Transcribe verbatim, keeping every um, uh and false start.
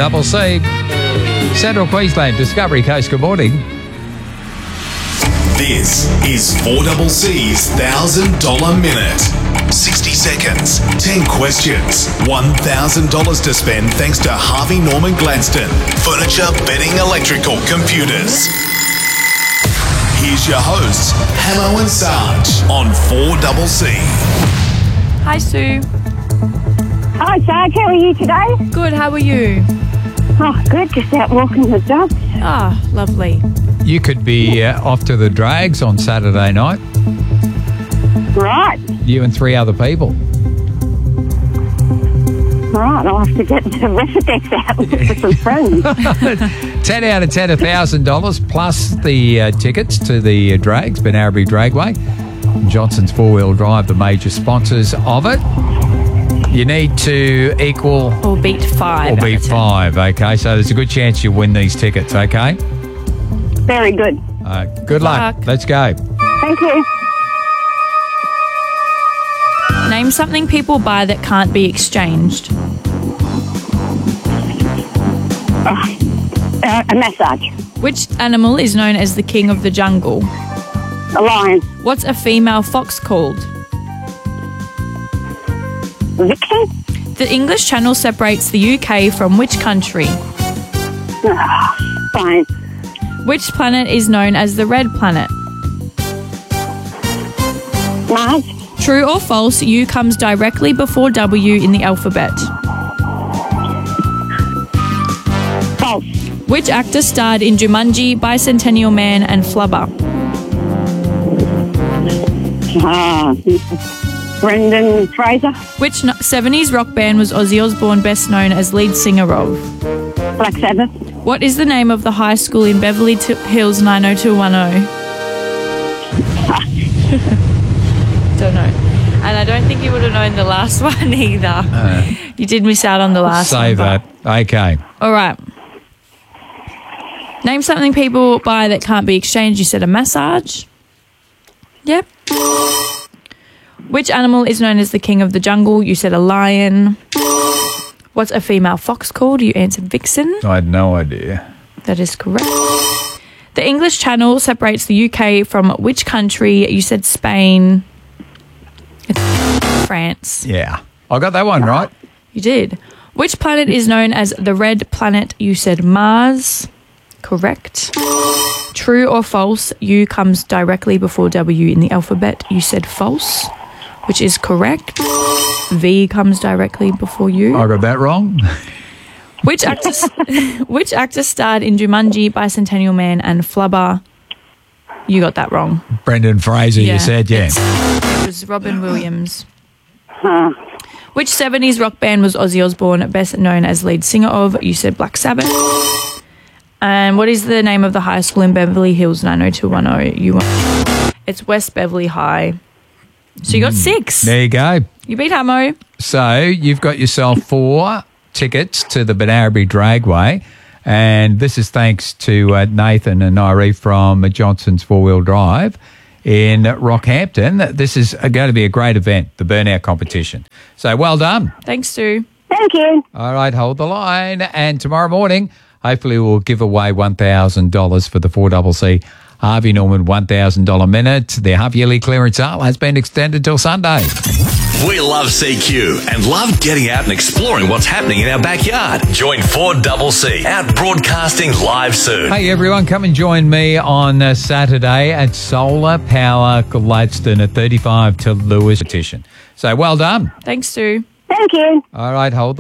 double C. Central Queensland, Discovery Coast, good morning. This is four C C's one thousand dollars Minute. sixty seconds, ten questions, one thousand dollars to spend thanks to Harvey Norman Gladstone. Furniture, bedding, electrical, computers. Here's your hosts, Hamo and Sarge on four C C. Hi, Sue. Hi, Sarge. How are you today? Good, how are you? Oh, good. Just out walking the dogs. Ah, lovely. You could be uh, off to the drags on Saturday night. Right. You and three other people. Right. I'll have to get the Recipex out and look for some friends. ten out of ten, one thousand dollars plus the uh, tickets to the uh, drags, Benarabi Dragway. Johnson's four-wheel drive, the major sponsors of it. You need to equal... Or beat five. Or beat five, okay? So there's a good chance you win these tickets, okay? Very good. Uh, good luck. luck. Let's go. Thank you. Name something people buy that can't be exchanged. Oh, uh, a massage. Which animal is known as the king of the jungle? A lion. What's a female fox called? Vixen. The English Channel separates the U K from which country? Oh, fine. Which planet is known as the red planet? Mars. True or false, U comes directly before W in the alphabet. False. Which actor starred in Jumanji, Bicentennial Man and Flubber? Ah, Brendan Fraser. Which no- seventies rock band was Ozzy Osbourne best known as lead singer of? Black Sabbath. What is the name of the high school in Beverly T- Hills nine oh two one oh? Don't know. And I don't think you would have known the last one either. Uh, you did miss out on the last Save one. that. Okay. All right. Name something people buy that can't be exchanged. You said a massage. Yep. Which animal is known as the king of the jungle? You said a lion. What's a female fox called? You answered vixen. I had no idea. That is correct. The English Channel separates the U K from which country? You said Spain. It's France. Yeah. I got that one right. You did. Which planet is known as the red planet? You said Mars. Correct. True or false? U comes directly before W in the alphabet. You said false, which is correct. V comes directly before U. I got that wrong. Which actor, which actor starred in Jumanji, Bicentennial Man and Flubber? You got that wrong. Brendan Fraser, Yeah, you said, yeah. It was Robin Williams. Huh. Which seventies rock band was Ozzy Osbourne best known as lead singer of? You said Black Sabbath. And what is the name of the high school in Beverly Hills nine oh two one oh? You won. It's West Beverly High. So you got six. There you go. You beat Hamo. So you've got yourself four tickets to the Benarabi Dragway. And this is thanks to uh, Nathan and Nairi from Johnson's four-wheel drive in Rockhampton. This is uh, going to be a great event, the burnout competition. So well done. Thanks, Sue. Thank you. All right, hold the line. And tomorrow morning, hopefully we'll give away one thousand dollars for the four C C Harvey Norman one thousand dollars Minute. The half-yearly clearance sale has been extended till Sunday. We love C Q and love getting out and exploring what's happening in our backyard. Join four C C out broadcasting live soon. Hey everyone, come and join me on uh, Saturday at Solar Power Gladstone at thirty-five to Lewis petition. So well done. Thanks, Sue. Thank you. All right, hold the